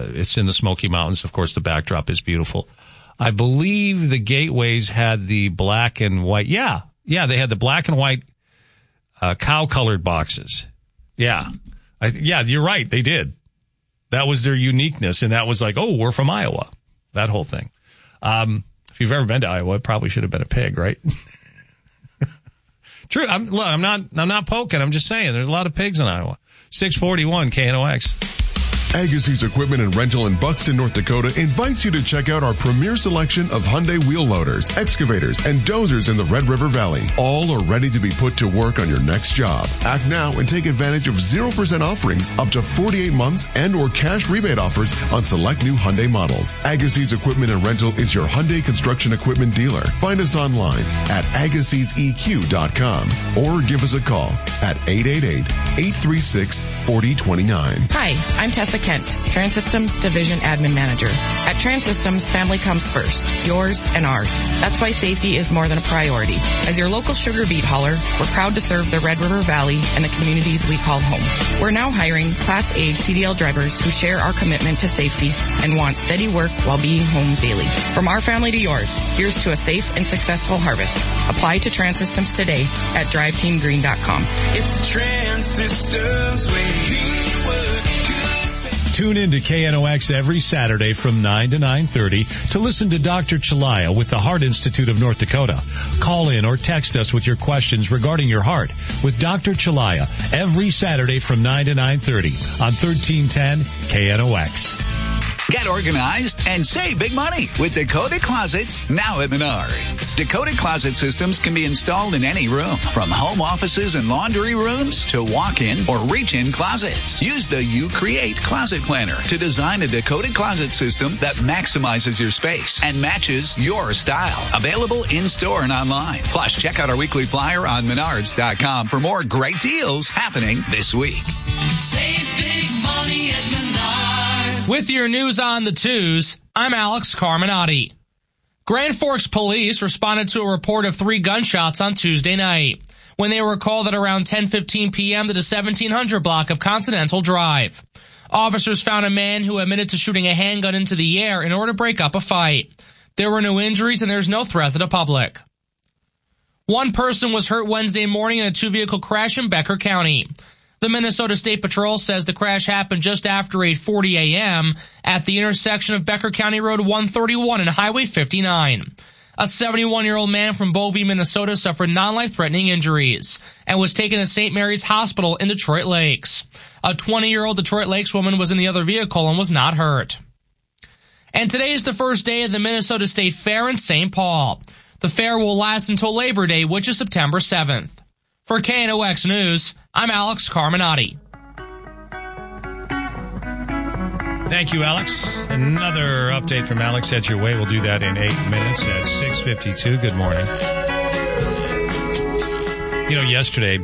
It's in the Smoky Mountains. Of course, the backdrop is beautiful. I believe the gateways had the black and white. Yeah, they had the black and white cow-colored boxes. Yeah. You're right. They did. That was their uniqueness, and that was like, oh, we're from Iowa. That whole thing. If you've ever been to Iowa, it probably should have been a pig, right? True. I'm not poking. I'm just saying there's a lot of pigs in Iowa. 641 KNOX. Agassiz Equipment and Rental in Buxton, North Dakota invites you to check out our premier selection of Hyundai wheel loaders, excavators, and dozers in the Red River Valley. All are ready to be put to work on your next job. Act now and take advantage of 0% offerings up to 48 months and or cash rebate offers on select new Hyundai models. Agassiz Equipment and Rental is your Hyundai construction equipment dealer. Find us online at AgassizEQ.com or give us a call at 888-836-4029. Hi, I'm Tessa Kent, Trans-Systems Division Admin Manager. At Trans-Systems, family comes first, yours and ours. That's why safety is more than a priority. As your local sugar beet hauler, we're proud to serve the Red River Valley and the communities we call home. We're now hiring Class A CDL drivers who share our commitment to safety and want steady work while being home daily. From our family to yours, here's to a safe and successful harvest. Apply to Trans-Systems today at driveteamgreen.com. It's the Trans-Systems way. Tune in to KNOX every Saturday from 9 to 9:30 to listen to Dr. Chalaya with the Heart Institute of North Dakota. Call in or text us with your questions regarding your heart with Dr. Chalaya every Saturday from 9 to 9:30 on 1310 KNOX. Get organized and save big money with Dakota Closets now at Menards. Dakota Closet systems can be installed in any room, from home offices and laundry rooms to walk-in or reach-in closets. Use the You Create Closet Planner to design a Dakota Closet system that maximizes your space and matches your style. Available in-store and online. Plus, check out our weekly flyer on Menards.com for more great deals happening this week. Save big money at Menards. With your news on the twos, I'm Alex Carminati. Grand Forks police responded to a report of 3 gunshots on Tuesday night when they were called at around 10:15 p.m. to the 1700 block of Continental Drive. Officers found a man who admitted to shooting a handgun into the air in order to break up a fight. There were no injuries and there's no threat to the public. One person was hurt Wednesday morning in a 2-vehicle crash in Becker County. The Minnesota State Patrol says the crash happened just after 8:40 a.m. at the intersection of Becker County Road 131 and Highway 59. A 71-year-old man from Bovey, Minnesota suffered non-life-threatening injuries and was taken to St. Mary's Hospital in Detroit Lakes. A 20-year-old Detroit Lakes woman was in the other vehicle and was not hurt. And today is the first day of the Minnesota State Fair in St. Paul. The fair will last until Labor Day, which is September 7th. For KNOX News, I'm Alex Carminati. Thank you, Alex. Another update from Alex heads your way. We'll do that in 8 minutes at 6:52. Good morning. You know, yesterday,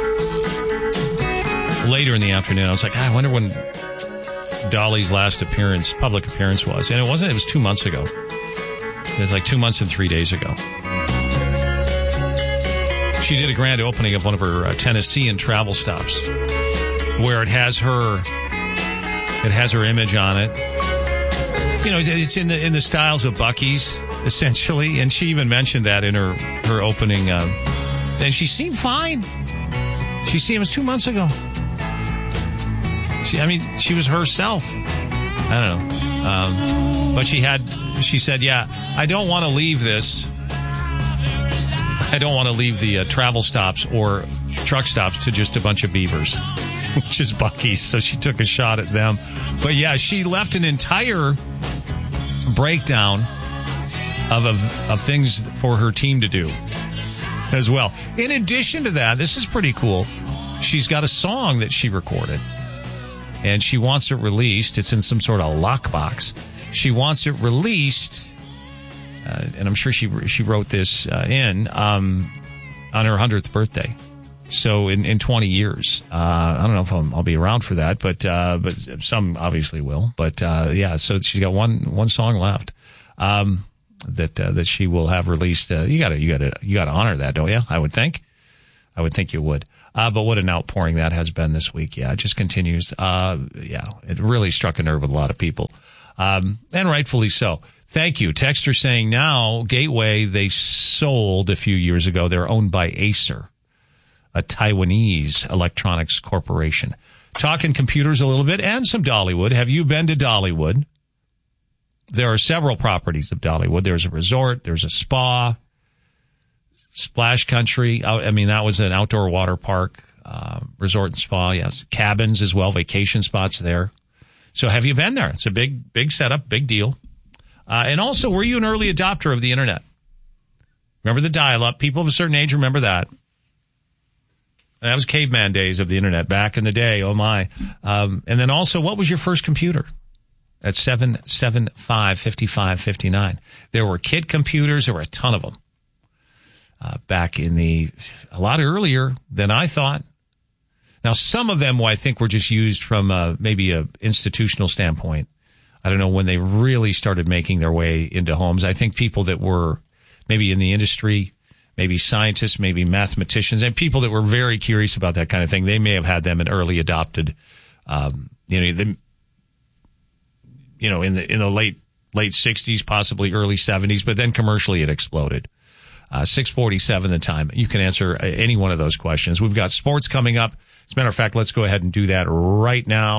later in the afternoon, I was like, I wonder when Dolly's last public appearance was. And it wasn't. It was 2 months ago. It was like 2 months and 3 days ago. She did a grand opening of one of her Tennessean travel stops where it has her image on it. You know, it's in the styles of Buc-ee's, essentially. And she even mentioned that in her opening. And she seemed fine. It was 2 months ago. She was herself. I don't know. But she said, yeah, I don't want to leave this. I don't want to leave the travel stops or truck stops to just a bunch of beavers, which is Buc-ee's. So she took a shot at them. But yeah, she left an entire breakdown of things for her team to do as well. In addition to that, this is pretty cool. She's got a song that she recorded and she wants it released. It's in some sort of lockbox. She wants it released. And I'm sure she wrote this on her 100th birthday. So in 20 years, I don't know if I'll be around for that, but some obviously will. But yeah, so she's got one song left that she will have released. You gotta honor that, don't you? I would think you would. But what an outpouring that has been this week. Yeah, it just continues. It really struck a nerve with a lot of people. And rightfully so. Thank you. Texter saying now Gateway, they sold a few years ago. They're owned by Acer, a Taiwanese electronics corporation. Talking computers a little bit and some Dollywood. Have you been to Dollywood? There are several properties of Dollywood. There's a resort. There's a spa. Splash Country. I mean, that was an outdoor water park, resort and spa. Yes. Cabins as well. Vacation spots there. So have you been there? It's a big setup, big deal. And also, were you an early adopter of the internet? Remember the dial-up? People of a certain age remember that. That was caveman days of the internet back in the day. Oh my. And then also, what was your first computer? At 775-5559. There were kid computers. There were a ton of them. Back in a lot earlier than I thought. Now, some of them I think were just used from maybe a institutional standpoint. I don't know when they really started making their way into homes. I think people that were maybe in the industry, maybe scientists, maybe mathematicians, and people that were very curious about that kind of thing, they may have had them and early adopted, in the late 60s, possibly early 70s, but then commercially it exploded. 6:47 the time. You can answer any one of those questions. We've got sports coming up. As a matter of fact, let's go ahead and do that right now.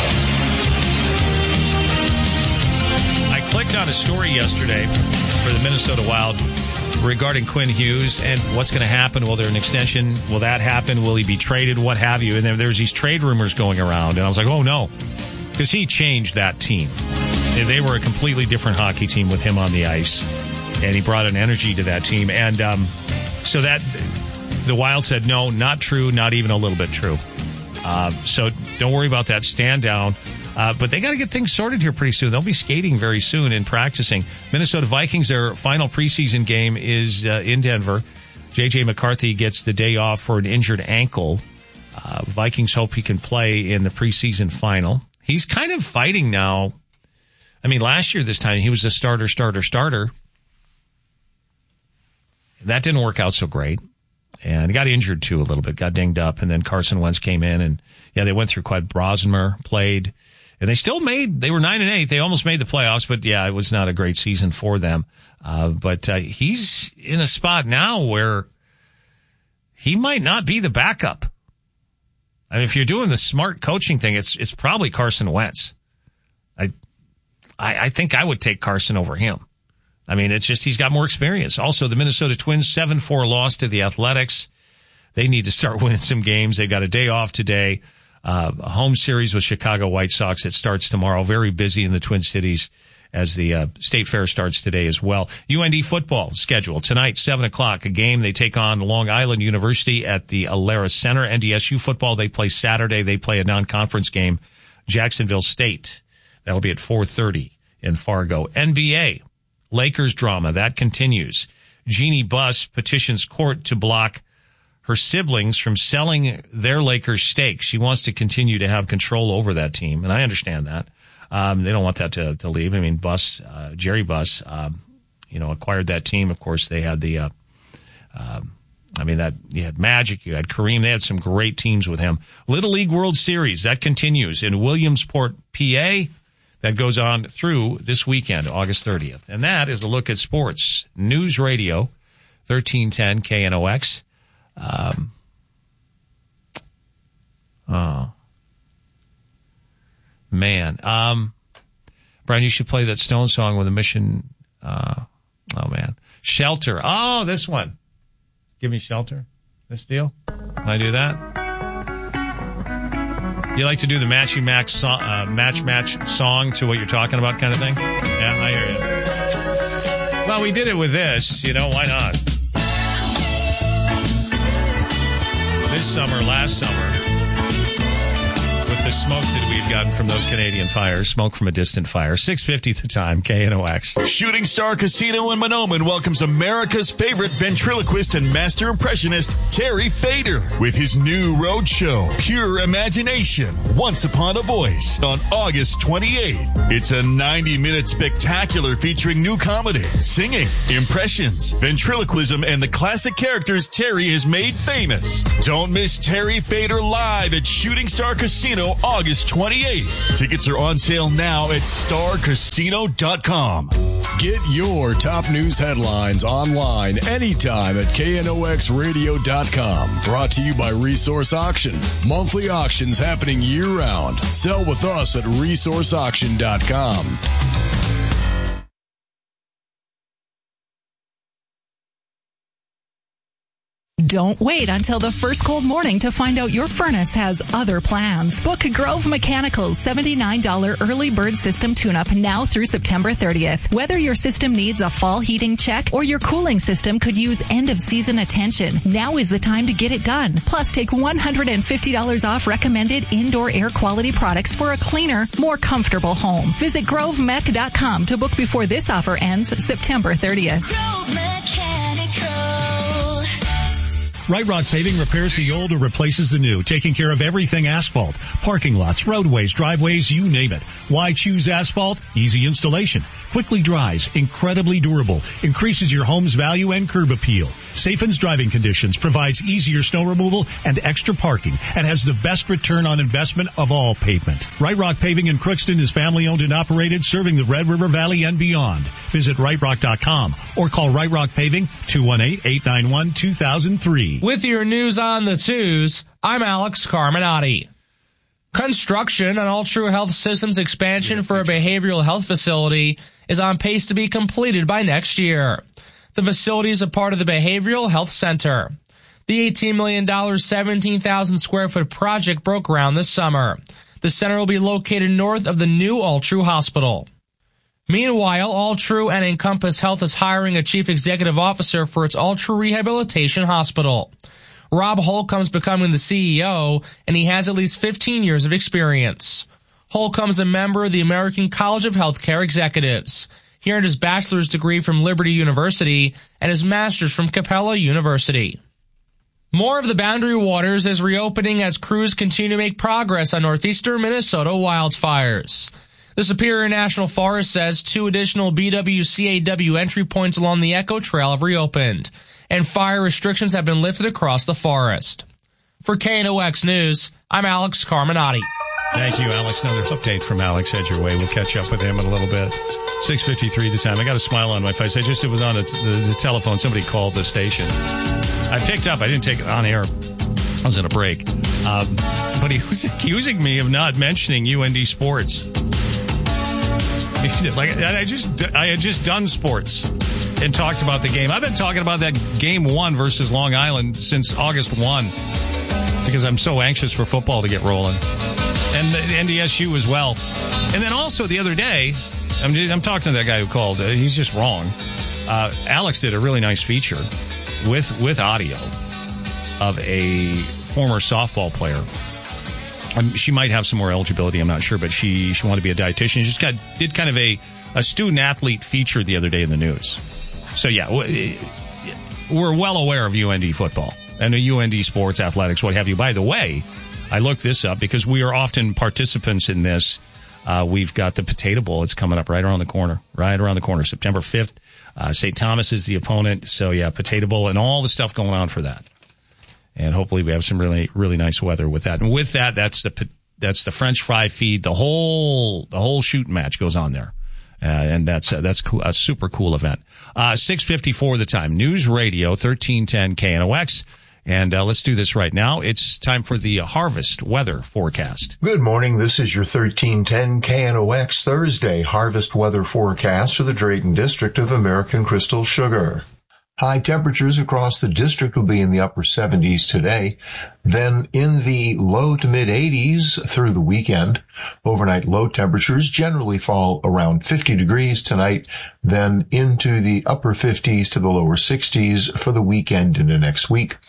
I clicked on a story yesterday for the Minnesota Wild regarding Quinn Hughes and what's going to happen. Will there an extension? Will that happen? Will he be traded? What have you? And then there's these trade rumors going around. And I was like, oh, no. Because he changed that team. They were a completely different hockey team with him on the ice. And he brought an energy to that team. And so that the Wild said, no, not true, not even a little bit true. So don't worry about that. Stand down. But they got to get things sorted here pretty soon. They'll be skating very soon and practicing. Minnesota Vikings, their final preseason game is in Denver. J.J. McCarthy gets the day off for an injured ankle. Vikings hope he can play in the preseason final. He's kind of fighting now. I mean, last year this time, he was the starter. That didn't work out so great. And he got injured, too, a little bit. Got dinged up. And then Carson Wentz came in. And, yeah, they went through quite. Brosmer played. And they were 9-8. They almost made the playoffs. But, yeah, it was not a great season for them. But he's in a spot now where he might not be the backup. I mean, if you're doing the smart coaching thing, it's probably Carson Wentz. I think I would take Carson over him. I mean, it's just he's got more experience. Also, the Minnesota Twins 7-4 loss to the Athletics. They need to start winning some games. They got a day off today. A home series with Chicago White Sox that starts tomorrow. Very busy in the Twin Cities as the State Fair starts today as well. UND football schedule tonight, 7 o'clock. A game they take on Long Island University at the Alara Center. NDSU football they play Saturday. They play a non-conference game, Jacksonville State. That'll be at 4:30 in Fargo. NBA. Lakers drama, that continues. Jeannie Buss petitions court to block her siblings from selling their Lakers stake. She wants to continue to have control over that team, and I understand that. They don't want that to leave. I mean, Jerry Buss, acquired that team. Of course, they had you had Magic, you had Kareem. They had some great teams with him. Little League World Series, that continues in Williamsport, PA. That goes on through this weekend, August 30th. And that is a look at sports. News Radio, 1310 KNOX. Brian, you should play that Stone song with a Mission. Shelter. Oh, this one. Give me Shelter. This deal. Can I do that? You like to do the match song to what you're talking about kind of thing? Yeah, I hear you. Well, we did it with this. Why not? Last summer, with the smoke that we've gotten from those Canadian fires. Smoke from a distant fire. 6:50 the time, KNOX. Shooting Star Casino in Monoman welcomes America's favorite ventriloquist and master impressionist, Terry Fader, with his new road show, Pure Imagination, Once Upon a Voice, on August 28th. It's a 90-minute spectacular featuring new comedy, singing, impressions, ventriloquism, and the classic characters Terry has made famous. Don't miss Terry Fader live at Shooting Star Casino August 28th. Tickets are on sale now at starcasino.com. Get your top news headlines online anytime at knoxradio.com. Brought to you by Resource Auction. Monthly auctions happening year-round. Sell with us at resourceauction.com. Don't wait until the first cold morning to find out your furnace has other plans. Book Grove Mechanical's $79 early bird system tune-up now through September 30th. Whether your system needs a fall heating check or your cooling system could use end-of-season attention, now is the time to get it done. Plus, take $150 off recommended indoor air quality products for a cleaner, more comfortable home. Visit grovemech.com to book before this offer ends September 30th. Grove Mechanical. Right Rock Paving repairs the old or replaces the new, taking care of everything asphalt, parking lots, roadways, driveways, you name it. Why choose asphalt? Easy installation, quickly dries, incredibly durable, increases your home's value and curb appeal. Safens driving conditions, provides easier snow removal and extra parking, and has the best return on investment of all pavement. Right Rock Paving in Crookston is family owned and operated, serving the Red River Valley and beyond. Visit rightrock.com or call Right Rock Paving 218-891-2003. With your news on the twos, I'm Alex Carminati. Construction on All True Health Systems expansion for a behavioral health facility is on pace to be completed by next year. The facility is a part of the Behavioral Health Center. The $18 million, 17,000 square foot project broke ground this summer. The center will be located north of the new All True Hospital. Meanwhile, All True and Encompass Health is hiring a chief executive officer for its All True Rehabilitation Hospital. Rob Holcomb's becoming the CEO, and he has at least 15 years of experience. Holcomb's a member of the American College of Healthcare Executives. He earned his bachelor's degree from Liberty University and his master's from Capella University. More of the Boundary Waters is reopening as crews continue to make progress on northeastern Minnesota wildfires. The Superior National Forest says 2 additional BWCAW entry points along the Echo Trail have reopened, and fire restrictions have been lifted across the forest. For KNOX News, I'm Alex Carminati. Thank you, Alex. Another update from Alex head your way. We'll catch up with him in a little bit. 6:53 the time. I got a smile on my face. It was on the telephone. Somebody called the station. I picked up. I didn't take it on air. I was in a break. But he was accusing me of not mentioning UND sports. Like I had just done sports and talked about the game. I've been talking about that game 1 versus Long Island since August 1 because I'm so anxious for football to get rolling. And the NDSU as well. And then also the other day, I'm talking to that guy who called. He's just wrong. Alex did a really nice feature with audio of a former softball player. She might have some more eligibility, I'm not sure, but she wanted to be a dietitian. She just did kind of a student athlete feature the other day in the news. So yeah, we're well aware of UND football and the UND sports, athletics, what have you. By the way, I looked this up because we are often participants in this. We've got the Potato Bowl. It's coming up right around the corner, September 5th. St. Thomas is the opponent. So yeah, Potato Bowl and all the stuff going on for that. And hopefully we have some really, really nice weather with that. And with that, that's the French fry feed. The whole shooting match goes on there. And that's cool, a super cool event. 6:54 the time. News Radio 1310 KNOX. And let's do this right now. It's time for the harvest weather forecast. Good morning. This is your 1310 KNOX Thursday harvest weather forecast for the Drayton District of American Crystal Sugar. High temperatures across the district will be in the upper 70s today, then in the low to mid 80s through the weekend. Overnight low temperatures generally fall around 50 degrees tonight, then into the upper 50s to the lower 60s for the weekend into next week.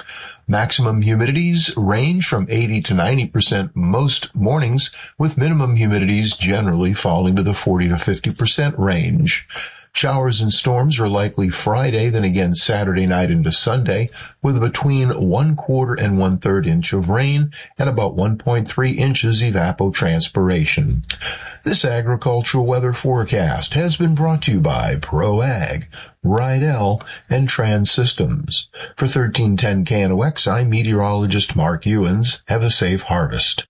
Maximum humidities range from 80 to 90% most mornings, with minimum humidities generally falling to the 40 to 50% range. Showers and storms are likely Friday, then again Saturday night into Sunday, with between 1/4 and 1/3 inch of rain and about 1.3 inches evapotranspiration. This agricultural weather forecast has been brought to you by ProAg, Rydell, and Trans Systems. For 1310 KNOX, I'm meteorologist Mark Ewens. Have a safe harvest.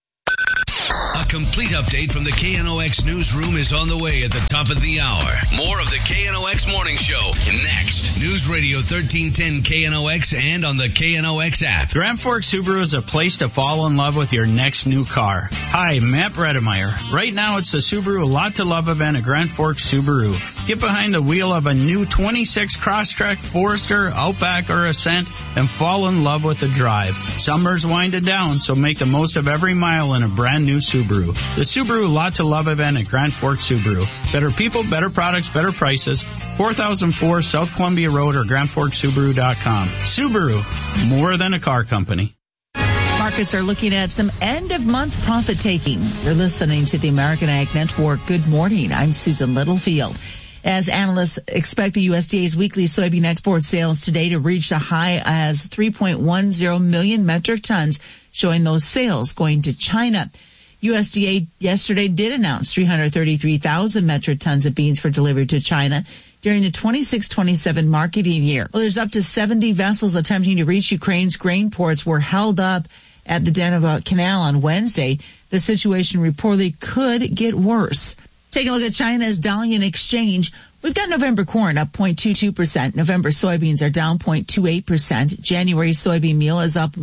A complete update from the KNOX newsroom is on the way at the top of the hour. More of the KNOX Morning Show next. News Radio 1310 KNOX and on the KNOX app. Grand Forks Subaru is a place to fall in love with your next new car. Hi, Matt Bredemeyer. Right now it's the Subaru Lot to Love event at Grand Forks Subaru. Get behind the wheel of a new 26 Crosstrek, Forester, Outback, or Ascent and fall in love with the drive. Summer's winding down, so make the most of every mile in a brand new Subaru. The Subaru Lot to Love event at Grand Forks Subaru. Better people, better products, better prices. 4004 South Columbia Road or GrandForksSubaru.com. Subaru, more than a car company. Markets are looking at some end-of-month profit-taking. You're listening to the American Ag Network. Good morning. I'm Susan Littlefield. As analysts expect the USDA's weekly soybean export sales today to reach a high as 3.10 million metric tons, showing those sales going to China. USDA yesterday did announce 333,000 metric tons of beans for delivery to China during the 26-27 marketing year. Well, there's up to 70 vessels attempting to reach Ukraine's grain ports were held up at the Danube Canal on Wednesday. The situation reportedly could get worse. Take a look at China's Dalian exchange. We've got November corn up 0.22%. November soybeans are down 0.28%. January soybean meal is up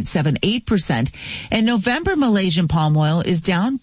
1.78%. And November Malaysian palm oil is down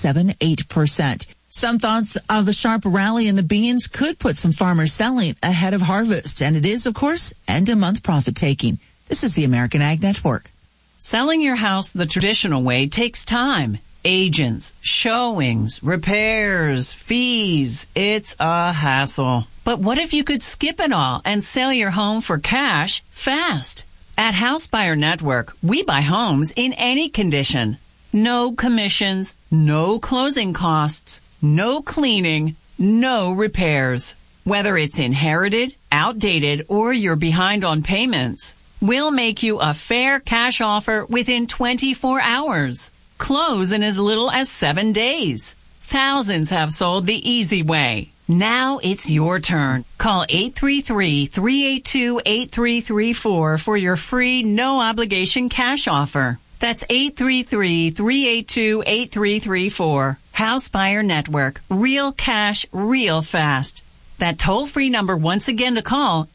0.78%. Some thoughts of the sharp rally in the beans could put some farmers selling ahead of harvest. And it is, of course, end-of-month profit-taking. This is the American Ag Network. Selling your house the traditional way takes time. Agents, showings, repairs, fees. It's a hassle. But what if you could skip it all and sell your home for cash fast? At House Buyer Network, we buy homes in any condition. No commissions, no closing costs, no cleaning, no repairs. Whether it's inherited, outdated, or you're behind on payments, we'll make you a fair cash offer within 24 hours. Close in as little as 7 days. Thousands have sold the easy way. Now it's your turn. Call 833-382-8334 for your free, no-obligation cash offer. That's 833-382-8334. House Buyer Network. Real cash, real fast. That toll-free number once again to call,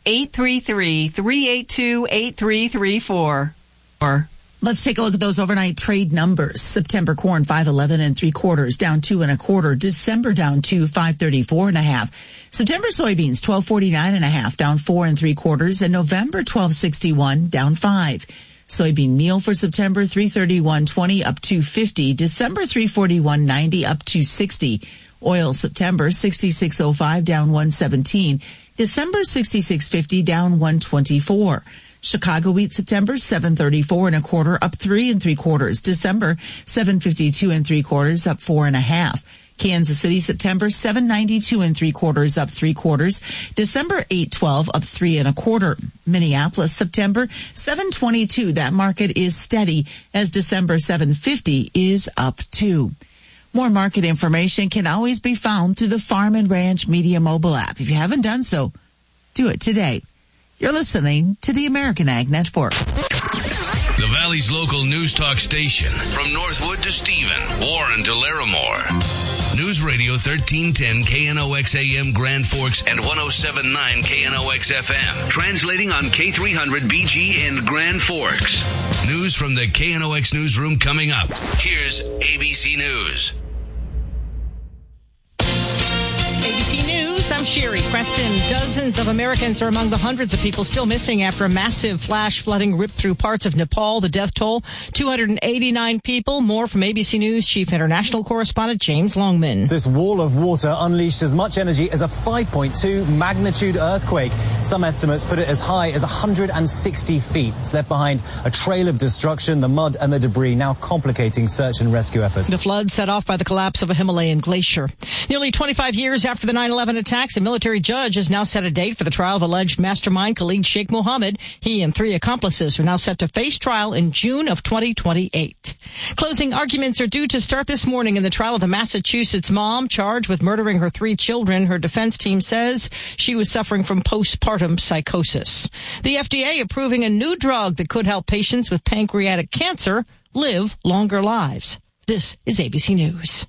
833-382-8334. Let's take a look at those overnight trade numbers. September corn 5.11 3/4, down 2 1/4. December down 2 5.34 1/2. September soybeans 12.49 1/2, down 4 3/4, and November 12.61 down 5. Soybean meal for September 331.20 up 2.50. December 341.90 up 2.60. Oil September 66.05 down 1.17. December 66.50 down 1.24. Chicago wheat September 7.34 1/4 up 3 3/4. December 7.52 3/4 up 4 1/2. Kansas City September 7.92 3/4 up 3/4. December 8.12 up 3 1/4. Minneapolis September 7.22. That market is steady as December 7.50 is up 2. More market information can always be found through the Farm and Ranch Media mobile app. If you haven't done so, do it today. You're listening to the American Ag Network. The Valley's local news talk station. From Northwood to Stephen, Warren to Larimore. News Radio 1310 KNOX AM Grand Forks and 107.9 KNOX FM. Translating on K300 BG in Grand Forks. News from the KNOX newsroom coming up. Here's ABC News. ABC News, I'm I'm Sherry Preston. Dozens of Americans are among the hundreds of people still missing after a massive flash flooding ripped through parts of Nepal. The death toll, 289 people. More from ABC News Chief International Correspondent James Longman. This wall of water unleashed as much energy as a 5.2 magnitude earthquake. Some estimates put it as high as 160 feet. It's left behind a trail of destruction, the mud and the debris now complicating search and rescue efforts. The flood set off by the collapse of a Himalayan glacier. Nearly 25 years after the 9/11 attacks, a military judge has now set a date for the trial of alleged mastermind Khalid Sheikh Mohammed. He and 3 accomplices are now set to face trial in June of 2028. Closing arguments are due to start this morning in the trial of the Massachusetts mom charged with murdering her 3 children. Her defense team says she was suffering from postpartum psychosis. The FDA approving a new drug that could help patients with pancreatic cancer live longer lives. This is ABC News.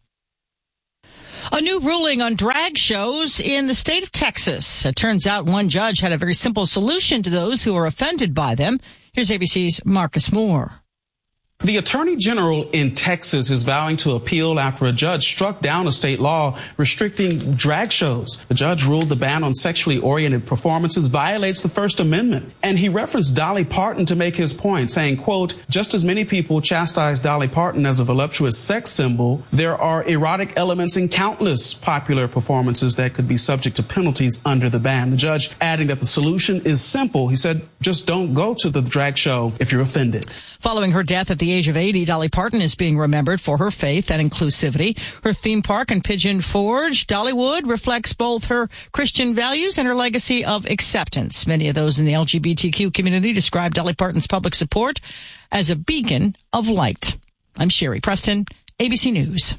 A new ruling on drag shows in the state of Texas. It turns out one judge had a very simple solution to those who are offended by them. Here's ABC's Marcus Moore. The Attorney General in Texas is vowing to appeal after a judge struck down a state law restricting drag shows. The judge ruled the ban on sexually oriented performances violates the First Amendment. And he referenced Dolly Parton to make his point, saying, quote, just as many people chastise Dolly Parton as a voluptuous sex symbol, there are erotic elements in countless popular performances that could be subject to penalties under the ban. The judge adding that the solution is simple. He said, just don't go to the drag show if you're offended. Following her death at the age of 80, Dolly Parton is being remembered for her faith and inclusivity. Her theme park in Pigeon Forge, Dollywood, reflects both her Christian values and her legacy of acceptance. Many of those in the LGBTQ community describe Dolly Parton's public support as a beacon of light. I'm Sherry Preston, ABC News.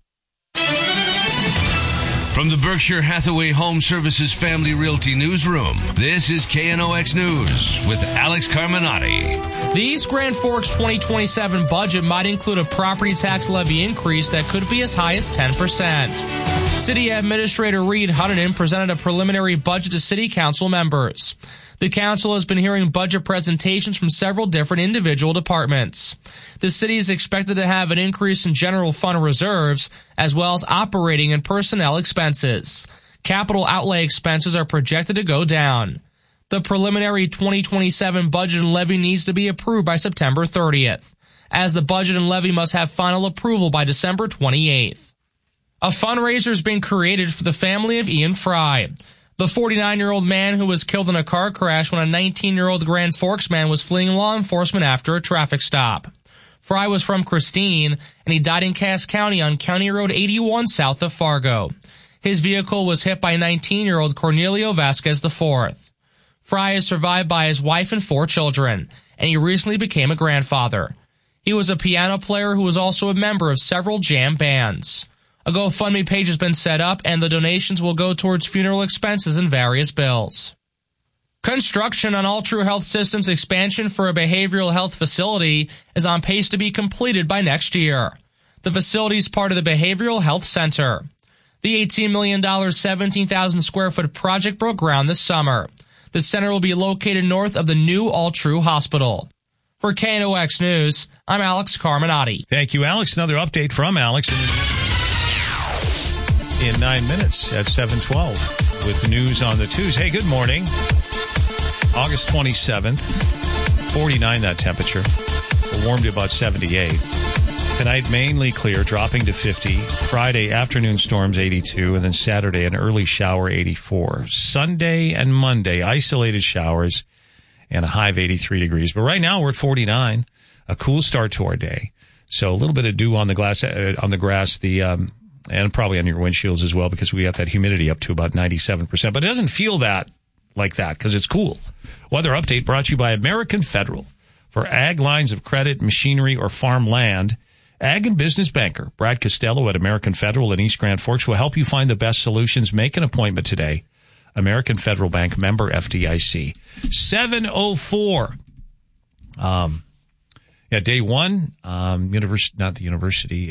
From the Berkshire Hathaway Home Services Family Realty Newsroom, this is KNOX News with Alex Carminati. The East Grand Forks 2027 budget might include a property tax levy increase that could be as high as 10%. City Administrator Reed Huntington presented a preliminary budget to City Council members. The council has been hearing budget presentations from several different individual departments. The city is expected to have an increase in general fund reserves, as well as operating and personnel expenses. Capital outlay expenses are projected to go down. The preliminary 2027 budget and levy needs to be approved by September 30th, as the budget and levy must have final approval by December 28th. A fundraiser has been created for the family of Ian Fry, the 49-year-old man who was killed in a car crash when a 19-year-old Grand Forks man was fleeing law enforcement after a traffic stop. Fry was from Christine, and he died in Cass County on County Road 81 south of Fargo. His vehicle was hit by 19-year-old Cornelio Vasquez IV. Fry is survived by his wife and 4 children, and he recently became a grandfather. He was a piano player who was also a member of several jam bands. A GoFundMe page has been set up, and the donations will go towards funeral expenses and various bills. Construction on All True Health Systems expansion for a behavioral health facility is on pace to be completed by next year. The facility is part of the Behavioral Health Center. The $18 million, 17,000 square foot project broke ground this summer. The center will be located north of the new All True Hospital. For KNOX News, I'm Alex Carminati. Thank you, Alex. Another update from Alex in 9 minutes at 7:12 with news on the twos. Hey, good morning. August 27th, 49 that temperature. We're warm to about 78. Tonight, mainly clear, dropping to 50. Friday, afternoon storms, 82. And then Saturday, an early shower, 84. Sunday and Monday, isolated showers and a high of 83 degrees. But right now, we're at 49. A cool start to our day. So a little bit of dew on the grass, and probably on your windshields as well, because we got that humidity up to about 97%. But it doesn't feel that like that because it's cool. Weather update brought to you by American Federal. For ag lines of credit, machinery, or farm land, ag and business banker Brad Costello at American Federal in East Grand Forks will help you find the best solutions. Make an appointment today. American Federal Bank, member FDIC. 7:04. Day one. University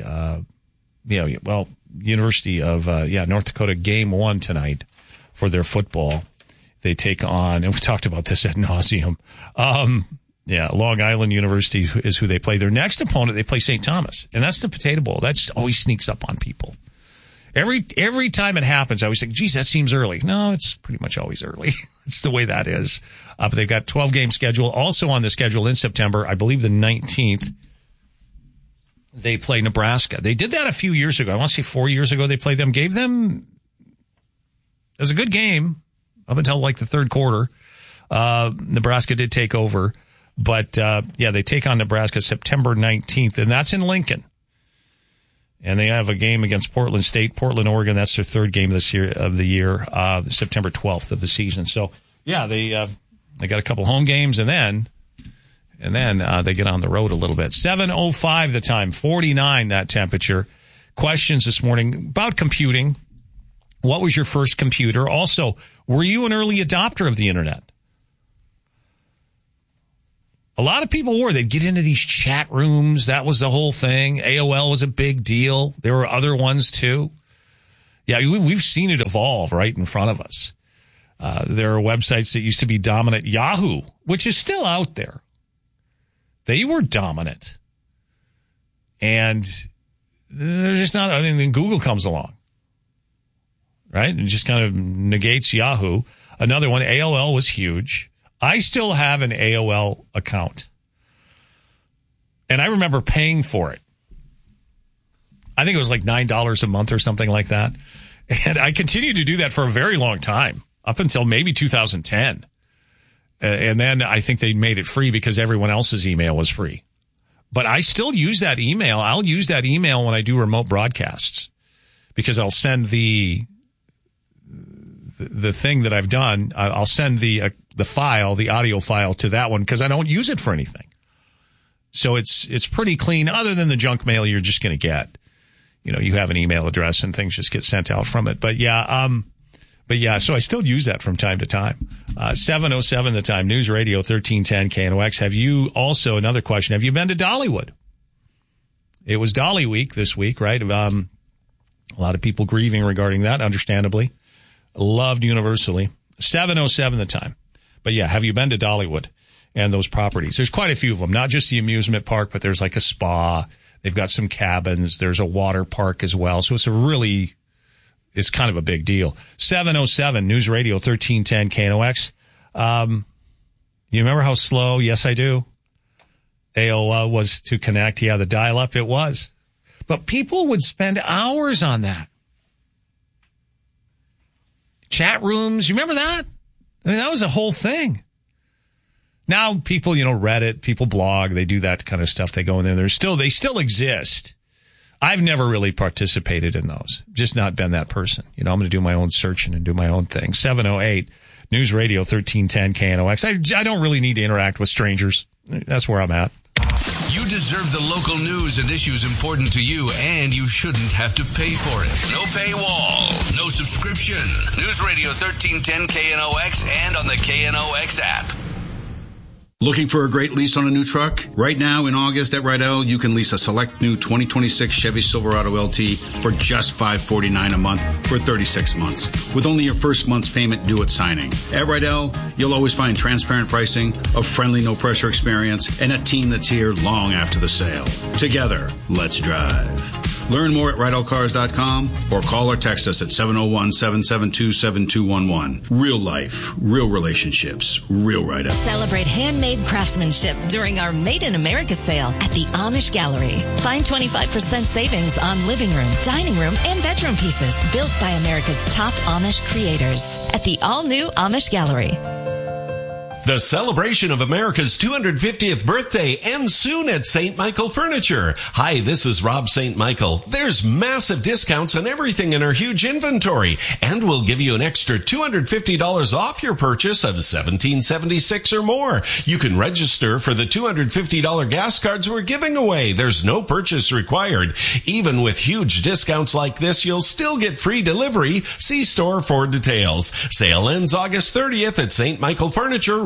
of North Dakota game 1 tonight for their football. They take on, and we talked about this ad nauseum. Long Island University is who they play. Their next opponent, they play St. Thomas, and that's the Potato Bowl. That just always sneaks up on people. Every time it happens, I always think, geez, that seems early. No, it's pretty much always early. It's the way that is. But they've got 12-game schedule. Also on the schedule in September, I believe the 19th, they play Nebraska. They did that a few years ago. I want to say 4 years ago they played them. It was a good game up until like the third quarter. Nebraska did take over. But, they take on Nebraska September 19th, and that's in Lincoln. And they have a game against Portland State, Portland, Oregon. That's their third game of the year, September 12th of the season. So, they got a couple home games, and then they get on the road a little bit. 7:05 the time, 49 that temperature. Questions this morning about computing. What was your first computer? Also, were you an early adopter of the internet? A lot of people were. They'd get into these chat rooms. That was the whole thing. AOL was a big deal. There were other ones too. Yeah, we've seen it evolve right in front of us. There are websites that used to be dominant. Yahoo, which is still out there. They were dominant. And they're just not, then Google comes along. Right? And just kind of negates Yahoo. Another one, AOL was huge. I still have an AOL account. And I remember paying for it. I think it was like $9 a month or something like that. And I continued to do that for a very long time, up until maybe 2010. And then I think they made it free because everyone else's email was free. But I still use that email. I'll use that email when I do remote broadcasts because I'll send the thing that I've done. I'll send the file, the audio file, to that one because I don't use it for anything. So it's pretty clean other than the junk mail you're just going to get. You have an email address and things just get sent out from it. But so I still use that from time to time. 7:07 the time, News Radio 1310 KNOX. Have you also, another question, have you been to Dollywood? It was Dolly Week this week, right? A lot of people grieving regarding that, understandably. Loved universally. 7:07 the time. But have you been to Dollywood and those properties? There's quite a few of them, not just the amusement park, but there's like a spa. They've got some cabins. There's a water park as well. So it's kind of a big deal. 7:07 News Radio 1310 KNOX. You remember how slow? Yes, I do. AOL was to connect. Yeah, the dial-up, it was. But people would spend hours on that. Chat rooms, you remember that? I mean, that was a whole thing. Now people, Reddit, people blog, they do that kind of stuff. They go in there. They still exist. I've never really participated in those. Just not been that person. I'm going to do my own searching and do my own thing. 7:08 News Radio 1310 KNOX. I don't really need to interact with strangers. That's where I'm at. You deserve the local news and issues important to you, and you shouldn't have to pay for it. No paywall, no subscription. News Radio 1310 KNOX and on the KNOX app. Looking for a great lease on a new truck? Right now in August at Rydell, you can lease a select new 2026 Chevy Silverado LT for just $549 a month for 36 months, with only your first month's payment due at signing. At Rydell, you'll always find transparent pricing, a friendly, no-pressure experience, and a team that's here long after the sale. Together, let's drive. Learn more at RydellCars.com or call or text us at 701-772-7211. Real life, real relationships, real Rydell. Celebrate handmade craftsmanship during our Made in America sale at the Amish Gallery. Find 25% savings on living room, dining room, and bedroom pieces built by America's top Amish creators at the all-new Amish Gallery. The celebration of America's 250th birthday ends soon at St. Michael Furniture. Hi, this is Rob St. Michael. There's massive discounts on everything in our huge inventory, and we'll give you an extra $250 off your purchase of $17.76 or more. You can register for the $250 gas cards we're giving away. There's no purchase required. Even with huge discounts like this, you'll still get free delivery. See store for details. Sale ends August 30th at St. Michael Furniture,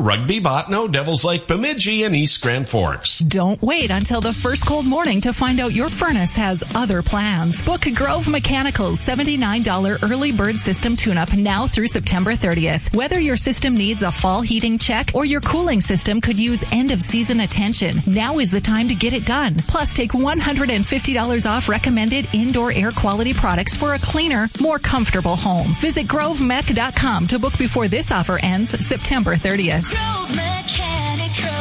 Rugby, Botno, Devils Lake, Bemidji, and East Grand Forks. Don't wait until the first cold morning to find out your furnace has other plans. Book Grove Mechanical's $79 early bird system tune-up now through September 30th. Whether your system needs a fall heating check or your cooling system could use end-of-season attention, now is the time to get it done. Plus, take $150 off recommended indoor air quality products for a cleaner, more comfortable home. Visit grovemech.com to book before this offer ends September 30th. Grove Mechanical.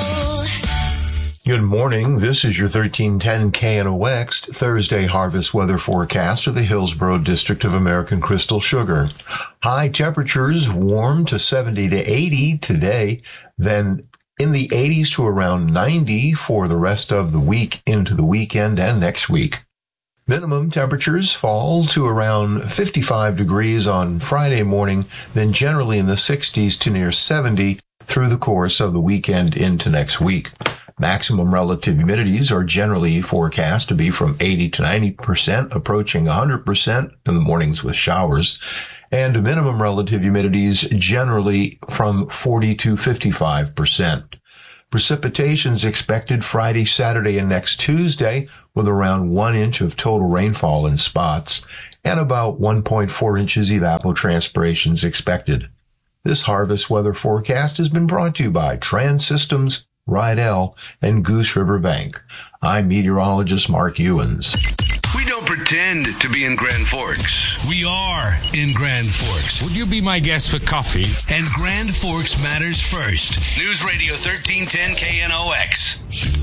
Good morning. This is your 1310 KNOX Thursday harvest weather forecast for the Hillsborough District of American Crystal Sugar. High temperatures warm to 70 to 80 today, then in the 80s to around 90 for the rest of the week into the weekend and next week. Minimum temperatures fall to around 55 degrees on Friday morning, then generally in the 60s to near 70 through the course of the weekend into next week. Maximum relative humidities are generally forecast to be from 80 to 90%, approaching 100% in the mornings with showers, and minimum relative humidities generally from 40 to 55%. Precipitation is expected Friday, Saturday, and next Tuesday, with around 1 inch of total rainfall in spots, and about 1.4 inches evapotranspiration is expected. This harvest weather forecast has been brought to you by Trans-Systems, Rydell, and Goose River Bank. I'm meteorologist Mark Ewens. We don't pretend to be in Grand Forks. We are in Grand Forks. Would you be my guest for coffee? And Grand Forks matters first. News Radio 1310 KNOX.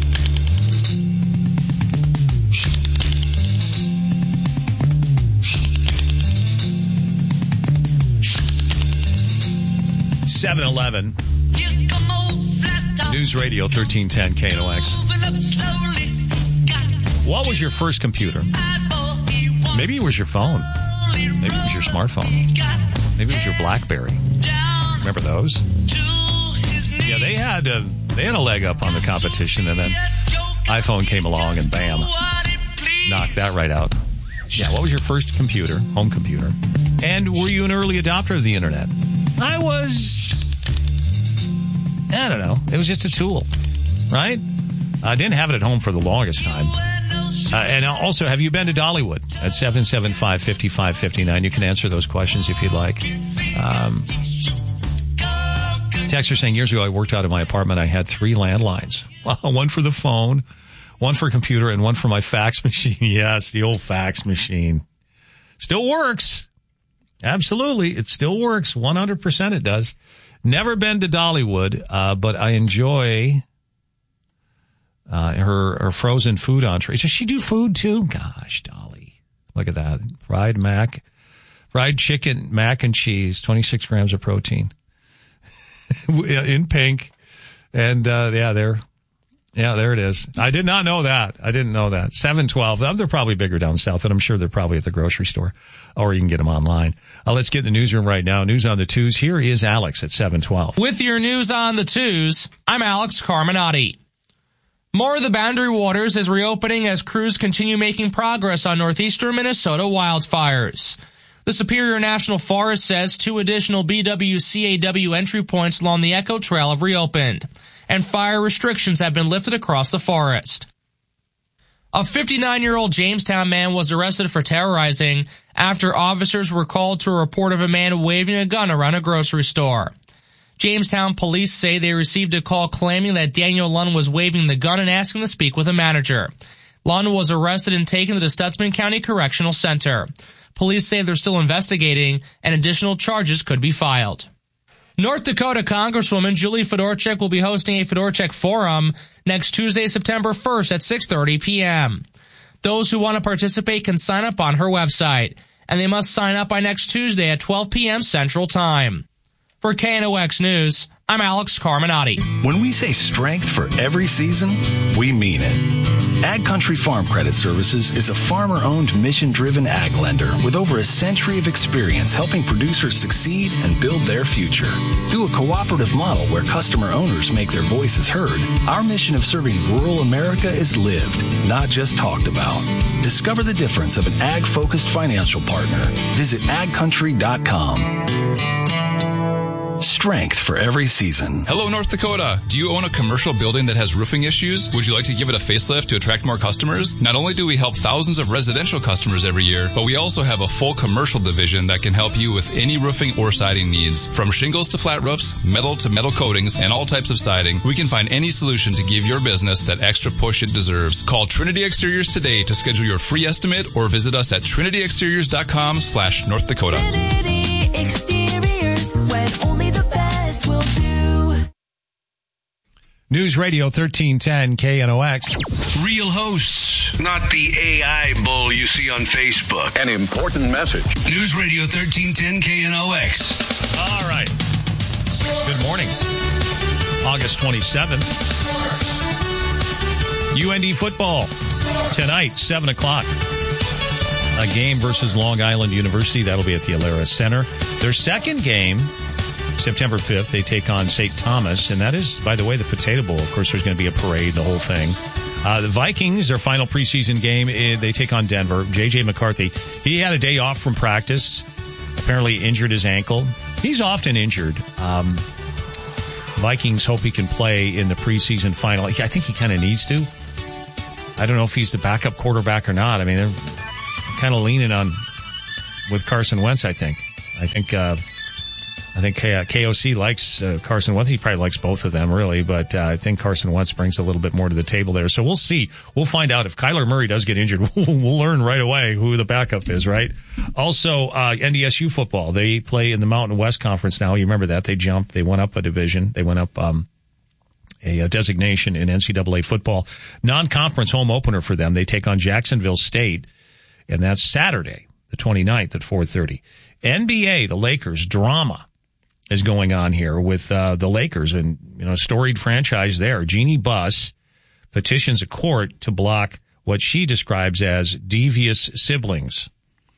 $7:11. News Radio 1310 KNOX. What was your first computer? Maybe it was your phone. Maybe it was your smartphone. Maybe it was your BlackBerry. Remember those? Yeah, they had a leg up on the competition, and then iPhone came along and bam, knocked that right out. Yeah, what was your first computer, home computer? And were you an early adopter of the internet? I don't know. It was just a tool, right? I didn't have it at home for the longest time. And also, have you been to Dollywood at 775-5559? You can answer those questions if you'd like. Texter saying, years ago, I worked out of my apartment. I had 3 landlines. One for the phone, one for a computer, and one for my fax machine. Yes, the old fax machine. Still works. Absolutely. It still works. 100% it does. Never been to Dollywood, but I enjoy her frozen food entrees. Does she do food too? Gosh, Dolly. Look at that. Fried chicken, mac and cheese, 26 grams of protein. In pink. And there it is. I did not know that. I didn't know that. 712. They're probably bigger down south, and I'm sure they're probably at the grocery store, or you can get them online. Let's get in the newsroom right now. News on the twos. Here is Alex at 712. With your news on the twos, I'm Alex Carminati. More of the Boundary Waters is reopening as crews continue making progress on northeastern Minnesota wildfires. The Superior National Forest says 2 additional BWCAW entry points along the Echo Trail have reopened, and fire restrictions have been lifted across the forest. A 59-year-old Jamestown man was arrested for terrorizing after officers were called to a report of a man waving a gun around a grocery store. Jamestown police say they received a call claiming that Daniel Lund was waving the gun and asking to speak with a manager. Lund was arrested and taken to the Stutzman County Correctional Center. Police say they're still investigating and additional charges could be filed. North Dakota Congresswoman Julie Fedorchak will be hosting a Fedorchak Forum next Tuesday, September 1st at 6:30 p.m. Those who want to participate can sign up on her website, and they must sign up by next Tuesday at 12 p.m. Central Time. For KNOX News, I'm Alex Carminati. When we say strength for every season, we mean it. Ag Country Farm Credit Services is a farmer-owned, mission-driven ag lender with over a century of experience helping producers succeed and build their future. Through a cooperative model where customer owners make their voices heard, our mission of serving rural America is lived, not just talked about. Discover the difference of an ag-focused financial partner. Visit agcountry.com. Strength for every season. Hello, North Dakota. Do you own a commercial building that has roofing issues? Would you like to give it a facelift to attract more customers? Not only do we help thousands of residential customers every year, but we also have a full commercial division that can help you with any roofing or siding needs. From shingles to flat roofs, metal to metal coatings, and all types of siding, we can find any solution to give your business that extra push it deserves. Call Trinity Exteriors today to schedule your free estimate or visit us at trinityexteriors.com/North Dakota. Trinity Exteriors, when only the best will do. News Radio 1310 KNOX. Real hosts, not the AI bull you see on Facebook. An important message. News Radio 1310 KNOX. All right. Good morning. August 27th. UND football tonight, 7 o'clock. A game versus Long Island University. That'll be at the Alara Center. Their second game, September 5th, they take on St. Thomas. And that is, by the way, the Potato Bowl. Of course, there's going to be a parade, the whole thing. The Vikings, their final preseason game, they take on Denver. J.J. McCarthy, he had a day off from practice. Apparently injured his ankle. He's often injured. Vikings hope he can play in the preseason final. I think he kind of needs to. I don't know if he's the backup quarterback or not. I mean, they're kind of leaning on with Carson Wentz, I think. I think KOC likes Carson Wentz. He probably likes both of them, really. But I think Carson Wentz brings a little bit more to the table there. So we'll see. We'll find out. If Kyler Murray does get injured, we'll learn right away who the backup is, right? Also, NDSU football. They play in the Mountain West Conference now. You remember that. They jumped. They went up a division. They went up a designation in NCAA football. Non-conference home opener for them. They take on Jacksonville State. And that's Saturday, the 29th at 4:30. NBA, the Lakers, drama is going on here with the Lakers and, storied franchise there. Jeannie Buss petitions a court to block what she describes as devious siblings.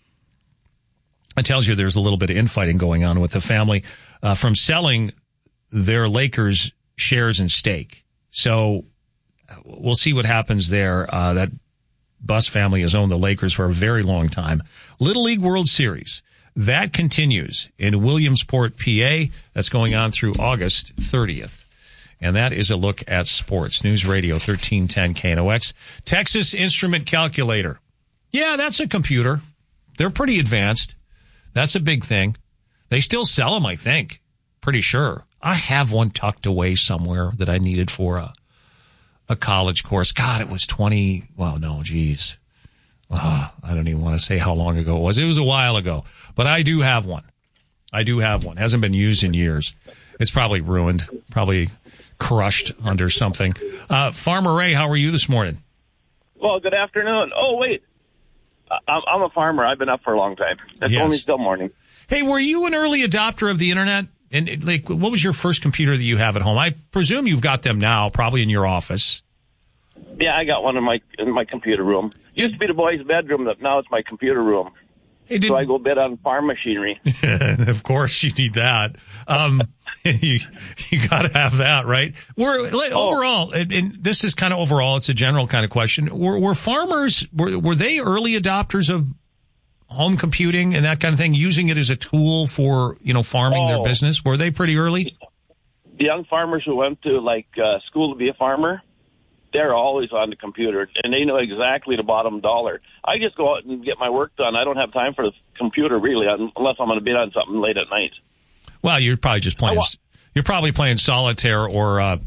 It tells you there's a little bit of infighting going on with the family from selling their Lakers shares and stake. So we'll see what happens there. That Buss family has owned the Lakers for a very long time. Little League World Series. That continues in Williamsport, PA. That's going on through August 30th. And that is a look at sports. News Radio 1310 KNOX. Texas Instrument Calculator. Yeah, that's a computer. They're pretty advanced. That's a big thing. They still sell them, I think. Pretty sure. I have one tucked away somewhere that I needed for a college course. God, it was 20. Well, no, geez. I don't even want to say how long ago it was. It was a while ago. But I do have one. Hasn't been used in years. It's probably ruined, probably crushed under something. Farmer Ray, how are you this morning? Well, good afternoon. Oh, wait. I'm a farmer. I've been up for a long time. It's only still morning. Hey, were you an early adopter of the internet? And what was your first computer that you have at home? I presume you've got them now, probably in your office. Yeah, I got one in my computer room. It used to be the boys' bedroom, but now it's my computer room. Hey, so I go bid on farm machinery. Of course, you need that. You got to have that, right? Overall, and this is kind of overall. It's a general kind of question. Were farmers were they early adopters of home computing and that kind of thing, using it as a tool for farming their business? Were they pretty early? The young farmers who went to school to be a farmer, they're always on the computer, and they know exactly the bottom dollar. I just go out and get my work done. I don't have time for the computer, really, unless I'm going to bid on something late at night. Well, you're probably just playing. You're probably playing solitaire or a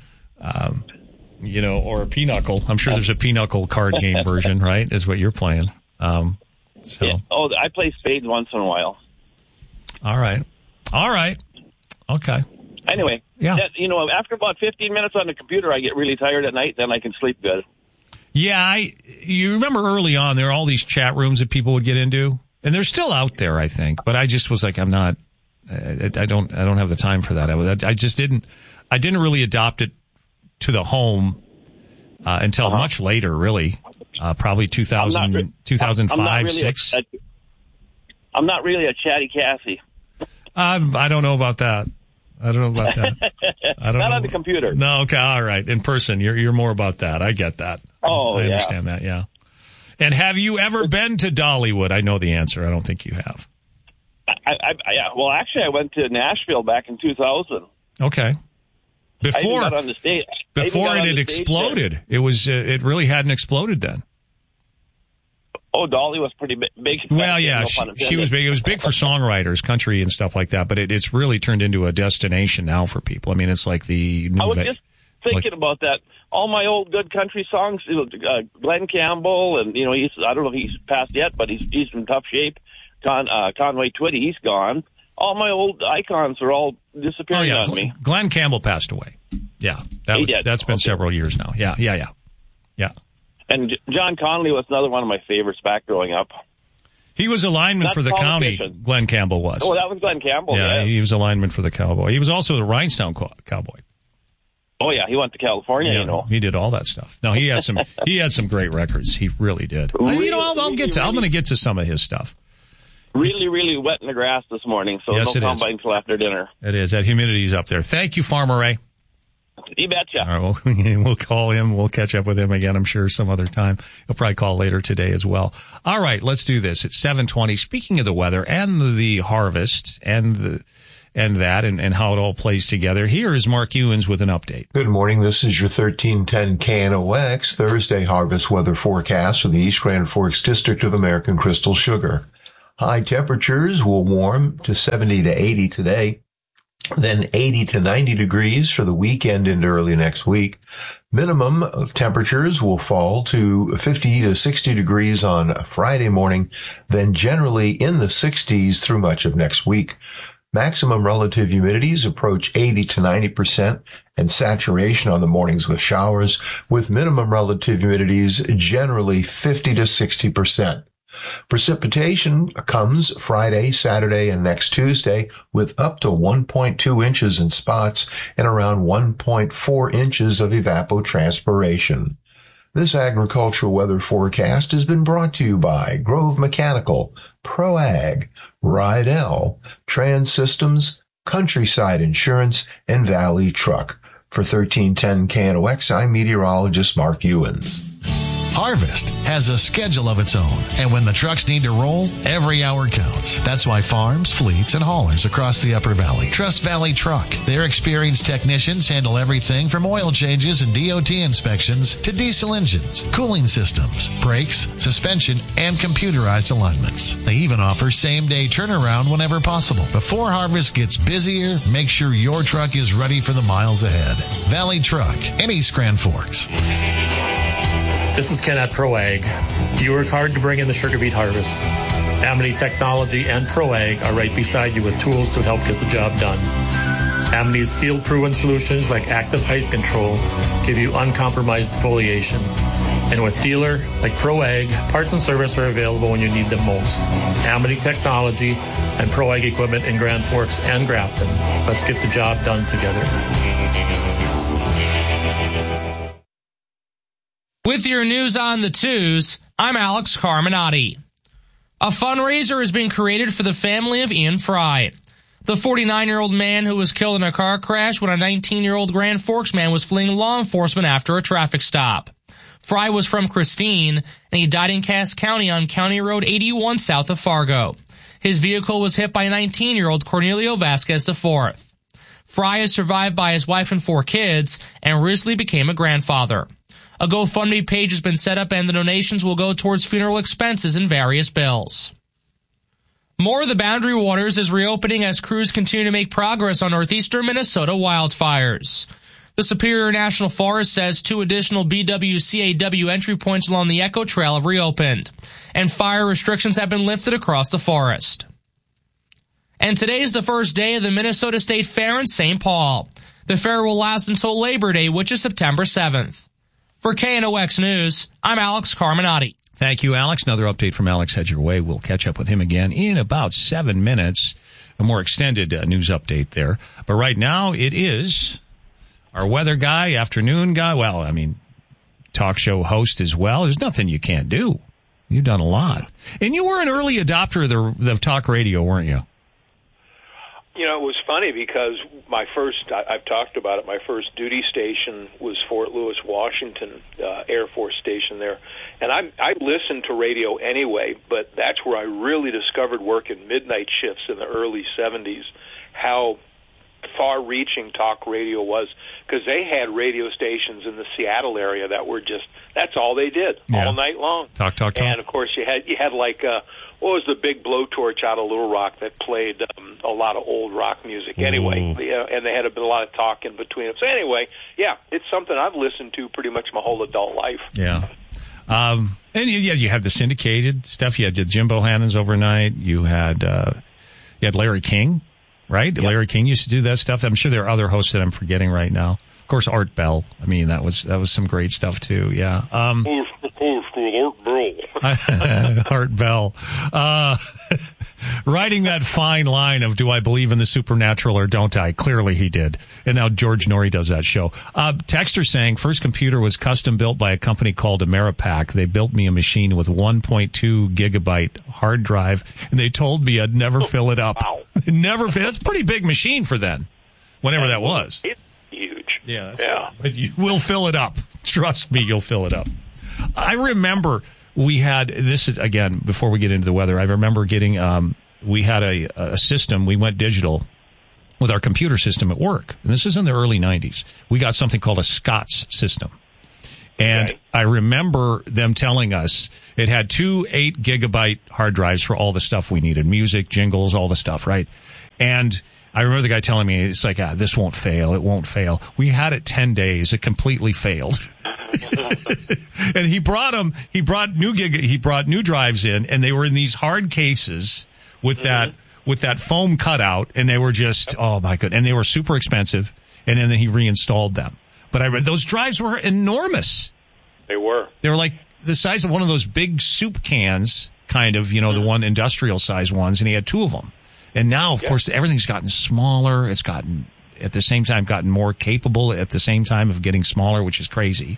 pinochle. I'm sure there's a pinochle card game version, right? Is what you're playing. Yeah. Oh, I play spades once in a while. All right. Okay. Anyway, yeah. After about 15 minutes on the computer, I get really tired at night. Then I can sleep good. Yeah, you remember early on there are all these chat rooms that people would get into, and they're still out there, I think. But I just was like, I'm not. I don't have the time for that. I just didn't. I didn't really adopt it to the home until much later, really. Probably 2005, 6. I'm not really a chatty Cassie. I don't know about that. Not on the computer. No, okay, all right. In person, you're more about that. I get that. Oh, I understand that, yeah. And have you ever been to Dollywood? I know the answer. I don't think you have. Well, actually, I went to Nashville back in 2000. Okay. Before got on the stage. Before it had exploded. It was. It really hadn't exploded then. Oh, Dolly was pretty big. Well, yeah, she was big. It was big for songwriters, country and stuff like that. But it's really turned into a destination now for people. I mean, it's like the new. I was just thinking about that. All my old good country songs, Glenn Campbell, and I don't know if he's passed yet, but he's in tough shape. Conway Twitty, he's gone. All my old icons are all disappearing on me. Glenn Campbell passed away. Yeah, that's been several years now. Yeah. And John Connolly was another one of my favorites back growing up. He was a lineman for the county, Glenn Campbell was. Oh, that was Glenn Campbell, yeah. He was a lineman for the Cowboy. He was also the Rhinestone Cowboy. Oh, yeah, he went to California, He did all that stuff. No, he had some great records. He really did. I'm going to get to some of his stuff. Really, really wet in the grass this morning, so yes, no combine until after dinner. It is. That humidity's up there. Thank you, Farmer Ray. You betcha. All right, we'll call him. We'll catch up with him again, I'm sure, some other time. He'll probably call later today as well. All right, let's do this. It's 7:20. Speaking of the weather and the harvest and how it all plays together, here is Mark Ewens with an update. Good morning. This is your 1310 KNOX Thursday harvest weather forecast for the East Grand Forks District of American Crystal Sugar. High temperatures will warm to 70 to 80 today, then 80 to 90 degrees for the weekend into early next week. Minimum of temperatures will fall to 50 to 60 degrees on Friday morning, then generally in the 60s through much of next week. Maximum relative humidities approach 80 to 90% and saturation on the mornings with showers, with minimum relative humidities generally 50 to 60%. Precipitation comes Friday, Saturday, and next Tuesday with up to 1.2 inches in spots and around 1.4 inches of evapotranspiration. This agricultural weather forecast has been brought to you by Grove Mechanical, ProAg, Rydell, Trans Systems, Countryside Insurance, and Valley Truck. For 1310 KNOX, I'm meteorologist Mark Ewens. Harvest has a schedule of its own, and when the trucks need to roll, every hour counts. That's why farms, fleets, and haulers across the Upper Valley trust Valley Truck. Their experienced technicians handle everything from oil changes and DOT inspections to diesel engines, cooling systems, brakes, suspension, and computerized alignments. They even offer same-day turnaround whenever possible. Before harvest gets busier, make sure your truck is ready for the miles ahead. Valley Truck in East Grand Forks. This is Ken at ProAg. You work hard to bring in the sugar beet harvest. Amity Technology and ProAg are right beside you with tools to help get the job done. Amity's field-proven solutions like active height control give you uncompromised foliation. And with dealer like ProAg, parts and service are available when you need them most. Amity Technology and ProAg equipment in Grand Forks and Grafton. Let's get the job done together. With your news on the twos, I'm Alex Carminati. A fundraiser is being created for the family of Ian Fry, the 49-year-old man who was killed in a car crash when a 19-year-old Grand Forks man was fleeing law enforcement after a traffic stop. Fry was from Christine, and he died in Cass County on County Road 81 south of Fargo. His vehicle was hit by 19-year-old Cornelio Vasquez IV. Fry is survived by his wife and 4 kids, and recently became a grandfather. A GoFundMe page has been set up and the donations will go towards funeral expenses and various bills. More of the Boundary Waters is reopening as crews continue to make progress on northeastern Minnesota wildfires. The Superior National Forest says 2 additional BWCAW entry points along the Echo Trail have reopened, and fire restrictions have been lifted across the forest. And today is the first day of the Minnesota State Fair in St. Paul. The fair will last until Labor Day, which is September 7th. For KNOX News, I'm Alex Carminati. Thank you, Alex. Another update from Alex heads your way. We'll catch up with him again in about 7 minutes. A more extended news update there. But right now, it is our weather guy, afternoon guy. Well, I mean, talk show host as well. There's nothing you can't do. You've done a lot. And you were an early adopter of talk radio, weren't you? it was funny because I've talked about it, my first duty station was Fort Lewis, Washington, Air Force Station there. And I listened to radio anyway, but that's where I really discovered working midnight shifts in the early 70s, how far-reaching talk radio was, because they had radio stations in the Seattle area that were that's all they did all night long. Talk. And of course you had like what was the big blowtorch out of Little Rock that played a lot of old rock music anyway, and they had a lot of talk in between them. So anyway, it's something I've listened to pretty much my whole adult life. Yeah. And you had the syndicated stuff. You had Jim Bohannon's overnight. You had Larry King. Right? Yep. Larry King used to do that stuff. I'm sure there are other hosts that I'm forgetting right now. Of course, Art Bell. I mean, that was some great stuff too. Yeah. Art Bell. Art Bell. Writing that fine line of, do I believe in the supernatural or don't I? Clearly he did. And now George Norrie does that show. Texter saying, first computer was custom built by a company called Ameripac. They built me a machine with 1.2 gigabyte hard drive, and they told me I'd never fill it up. Wow. Never fill. That's a pretty big machine for then, whenever that was. It's huge. Yeah. But you will fill it up. Trust me, you'll fill it up. I remember we had, this is, again, before we get into the weather, I remember getting, we had a system, we went digital with our computer system at work. And this is in the early 90s. We got something called a SCOTS system. And I remember them telling us it had 2 8-gigabyte hard drives for all the stuff we needed, music, jingles, all the stuff, right? And I remember the guy telling me, it's like, this won't fail. It won't fail. We had it 10 days. It completely failed. And he brought new drives in, and they were in these hard cases with that foam cutout, and they were just, oh my goodness. And they were super expensive. And then he reinstalled them. But those drives were enormous. They were. They were like the size of one of those big soup cans, kind of, the one industrial size ones, and he had 2 of them. And now, of course, everything's gotten smaller. It's gotten, at the same time, gotten more capable at the same time of getting smaller, which is crazy.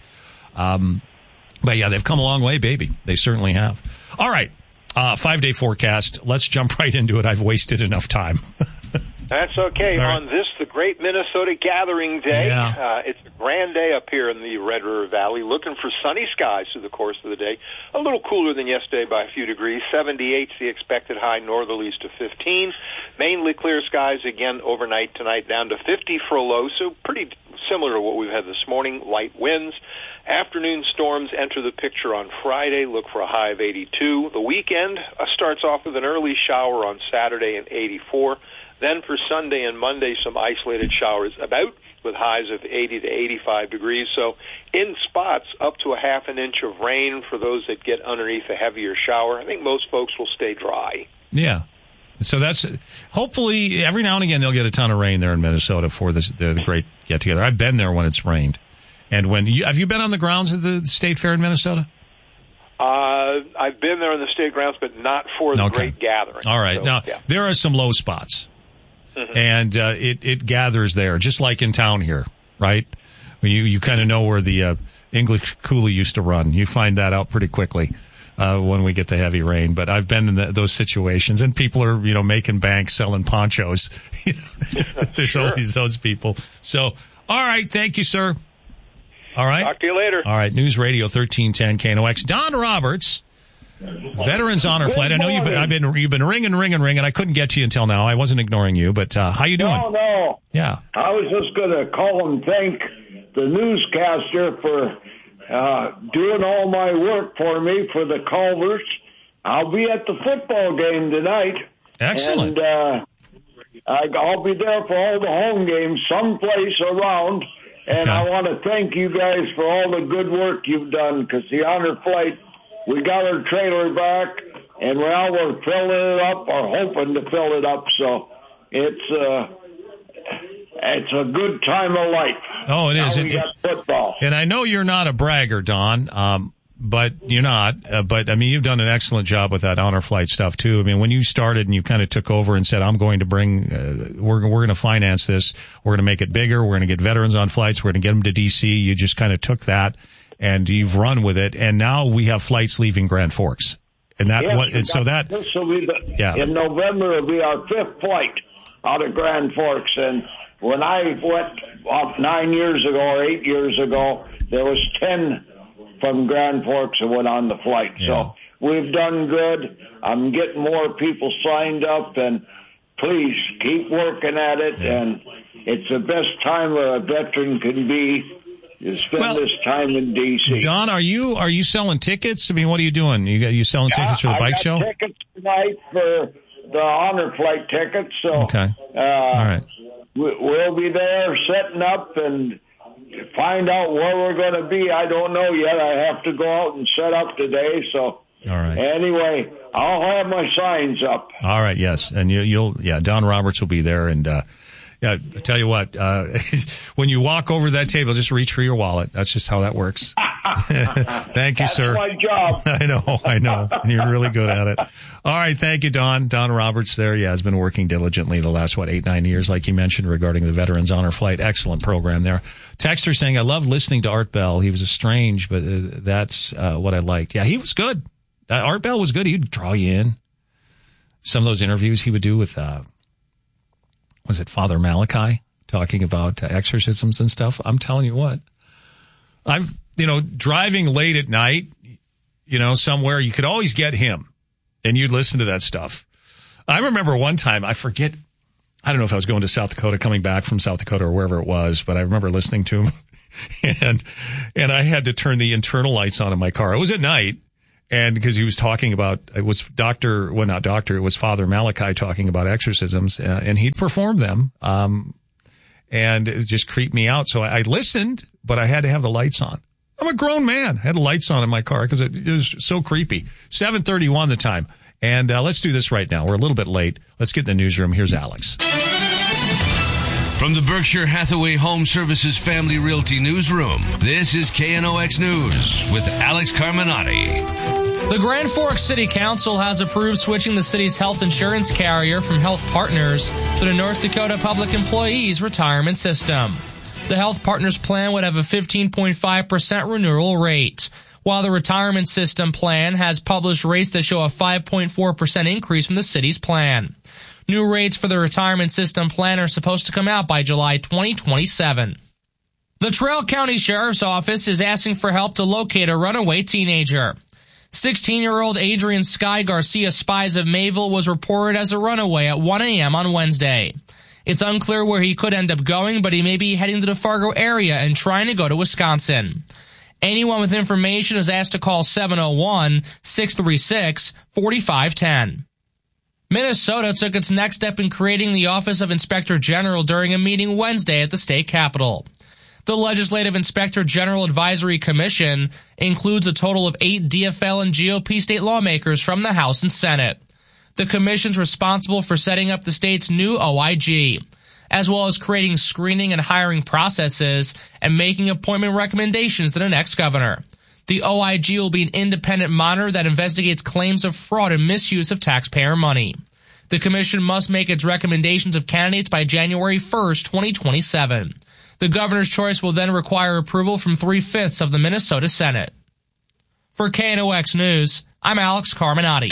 But yeah, they've come a long way, baby. They certainly have. All right. 5-day forecast. Let's jump right into it. I've wasted enough time. That's okay. Right. On this, the Great Minnesota Gathering Day, it's a grand day up here in the Red River Valley. Looking for sunny skies through the course of the day. A little cooler than yesterday by a few degrees. 78 is the expected high, northerlies to 15. Mainly clear skies again overnight tonight, down to 50 for a low, so pretty similar to what we've had this morning. Light winds. Afternoon storms enter the picture on Friday. Look for a high of 82. The weekend starts off with an early shower on Saturday and 84. Then for Sunday and Monday, some isolated showers about with highs of 80 to 85 degrees. So in spots, up to a half an inch of rain for those that get underneath a heavier shower. I think most folks will stay dry. Yeah. So that's hopefully every now and again they'll get a ton of rain there in Minnesota for the great get together. I've been there when it's rained. And have you been on the grounds of the State Fair in Minnesota? I've been there on the state grounds, but not for the great gathering. All right. So, now, there are some low spots. Mm-hmm. And it gathers there, just like in town here, right? You kind of know where the English coulee used to run. You find that out pretty quickly when we get the heavy rain. But I've been in those situations, and people are making banks selling ponchos. There's always those people. So, all right, thank you, sir. All right, talk to you later. All right, News Radio 1310 KNOX. Don Roberts. Veterans Honor Flight. I know you've been ringing. I couldn't get to you until now. I wasn't ignoring you, but how you doing? No. Yeah. I was just going to call and thank the newscaster for doing all my work for me for the Culvers. I'll be at the football game tonight. Excellent. And I'll be there for all the home games someplace around. And I want to thank you guys for all the good work you've done, because the Honor Flight, we got our trailer back, and now we're filling it up, or hoping to fill it up. So it's a good time of life. Oh, it is. Now we got football. And I know you're not a bragger, Don, but you're not. But, I mean, you've done an excellent job with that Honor Flight stuff, too. I mean, when you started and you kind of took over and said, I'm going to bring, we're going to finance this, we're going to make it bigger, we're going to get veterans on flights, we're going to get them to D.C., you just kind of took that and you've run with it, and now we have flights leaving Grand Forks. And that, in November it'll be our 5th flight. out of Grand Forks. And when I went about 9 years ago or 8 years ago, there was 10 from Grand Forks that went on the flight. Yeah. So we've done good. I'm getting more people signed up, and please keep working at it. Yeah. And it's the best time a veteran can be, is spend this time in D.C. Don, are you selling tickets? I mean, what are you doing? You selling tickets for the bike show? I got tickets tonight for the honor flight tickets. So, okay. All right. We'll be there setting up and find out where we're going to be. I don't know yet. I have to go out and set up today. So, all right. Anyway, I'll have my signs up. All right. Yes, and you'll Don Roberts will be there, and I tell you what, when you walk over that table, just reach for your wallet. That's just how that works. Thank you, sir. That's my job. I know. You're really good at it. All right. Thank you, Don. Don Roberts there. Yeah, has been working diligently the last, 8-9 years, like you mentioned, regarding the Veterans Honor Flight. Excellent program there. Texter saying, I love listening to Art Bell. He was strange, but that's what I liked. Yeah, he was good. Art Bell was good. He'd draw you in. Some of those interviews he would do with, was it Father Malachi, talking about exorcisms and stuff? I'm telling you what. Driving late at night, somewhere, you could always get him, and you'd listen to that stuff. I remember one time, I forget, I don't know if I was going to South Dakota, coming back from South Dakota or wherever it was, but I remember listening to him, and I had to turn the internal lights on in my car. It was at night, and because he was talking about, it was it was Father Malachi talking about exorcisms, and he'd perform them, and it just creeped me out. So I listened, but I had to have the lights on. I'm a grown man. I had the lights on in my car because it was so creepy. 7:31 the time. And let's do this right now. We're a little bit late. Let's get in the newsroom. Here's Alex. From the Berkshire Hathaway Home Services Family Realty Newsroom, this is KNOX News with Alex Carminati. The Grand Forks City Council has approved switching the city's health insurance carrier from Health Partners to the North Dakota Public Employees Retirement System. The Health Partners plan would have a 15.5% renewal rate, while the Retirement System plan has published rates that show a 5.4% increase from the city's plan. New rates for the Retirement System plan are supposed to come out by July 2027. The Traill County Sheriff's Office is asking for help to locate a runaway teenager. 16-year-old Adrian Sky Garcia Spies of Mayville was reported as a runaway at 1 a.m. on Wednesday. It's unclear where he could end up going, but he may be heading to the Fargo area and trying to go to Wisconsin. Anyone with information is asked to call 701-636-4510. Minnesota took its next step in creating the Office of Inspector General during a meeting Wednesday at the state capitol. The Legislative Inspector General Advisory Commission includes a total of 8 DFL and GOP state lawmakers from the House and Senate. The commission's responsible for setting up the state's new OIG, as well as creating screening and hiring processes and making appointment recommendations to the next governor. The OIG will be an independent monitor that investigates claims of fraud and misuse of taxpayer money. The commission must make its recommendations of candidates by January 1st, 2027. The governor's choice will then require approval from 3/5 of the Minnesota Senate. For KNOX News, I'm Alex Carminati.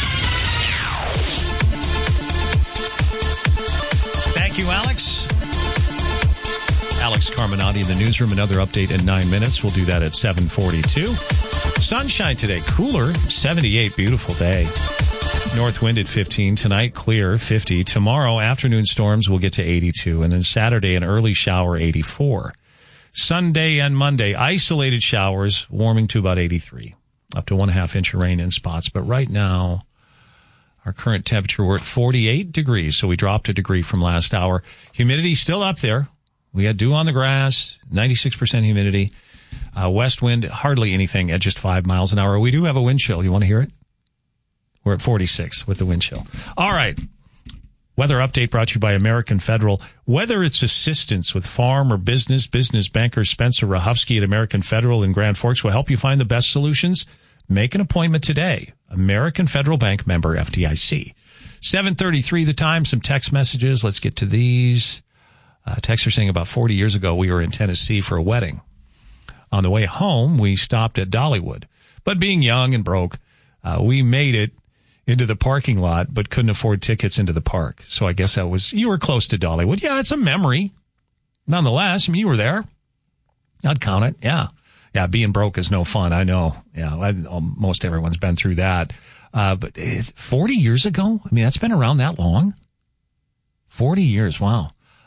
Thank you, Alex. Alex Carminati in the newsroom. Another update in 9 minutes. We'll do that at 7:42. Sunshine today. Cooler, 78. Beautiful day. North wind at 15. Tonight, clear, 50. Tomorrow, afternoon storms will get to 82. And then Saturday, an early shower, 84. Sunday and Monday, isolated showers, warming to about 83. Up to 1/2 inch of rain in spots. But right now, our current temperature, we're at 48 degrees, so we dropped a degree from last hour. Humidity still up there. We had dew on the grass, 96% humidity. West wind, hardly anything at just 5 miles an hour. We do have a wind chill. You want to hear it? We're at 46 with the wind chill. All right. Weather update brought to you by American Federal. Whether it's assistance with farm or business banker Spencer Rahofsky at American Federal in Grand Forks will help you find the best solutions. Make an appointment today. American Federal Bank, member FDIC. 7:33 the time. Some text messages. Let's get to these. Texter saying about 40 years ago, we were in Tennessee for a wedding. On the way home, we stopped at Dollywood. But being young and broke, we made it into the parking lot, but couldn't afford tickets into the park. So I guess you were close to Dollywood. Yeah, it's a memory. Nonetheless, I mean, you were there. I'd count it. Yeah. Yeah, being broke is no fun. I know. Yeah, most everyone's been through that. But 40 years ago? I mean, that's been around that long? 40 years. Wow.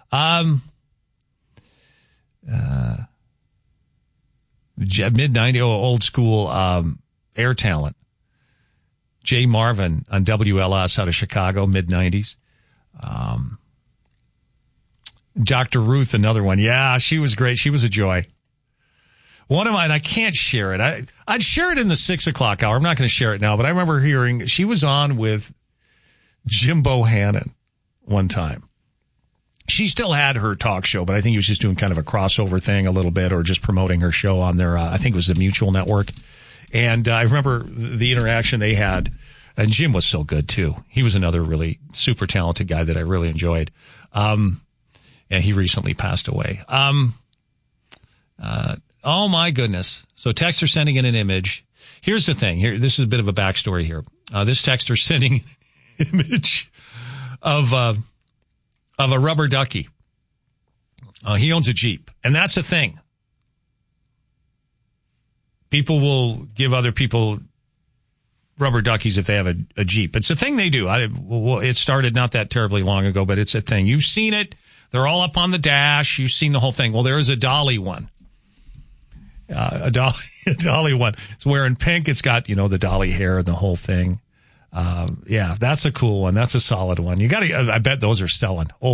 Mid-90s, old school air talent. Jay Marvin on WLS out of Chicago, mid-90s. Dr. Ruth, another one. Yeah, she was great. She was a joy. One of mine, I can't share it. I'd share it in the 6 o'clock hour. I'm not going to share it now, but I remember hearing she was on with Jim Bohannon one time. She still had her talk show, but I think he was just doing kind of a crossover thing a little bit, or just promoting her show on their, I think it was the Mutual Network. And I remember the interaction they had, and Jim was so good too. He was another really super talented guy that I really enjoyed. And he recently passed away. Oh my goodness. So texter sending in an image. Here's the thing. This is a bit of a backstory here. This texter sending an image of a rubber ducky. He owns a Jeep, and that's a thing. People will give other people rubber duckies if they have a Jeep. It's a thing they do. It started not that terribly long ago, but it's a thing. You've seen it. They're all up on the dash. You've seen the whole thing. Well, there is a Dolly one. A Dolly one. It's wearing pink. It's got, the Dolly hair and the whole thing. Yeah, that's a cool one. That's a solid one. I bet those are selling. Oh,